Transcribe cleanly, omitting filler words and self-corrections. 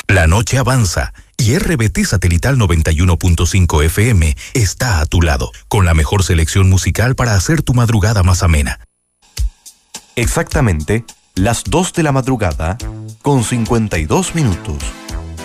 La noche avanza y RBT Satelital 91.5 FM está a tu lado, con la mejor selección musical para hacer tu madrugada más amena. Exactamente las 2 de la madrugada con 52 minutos.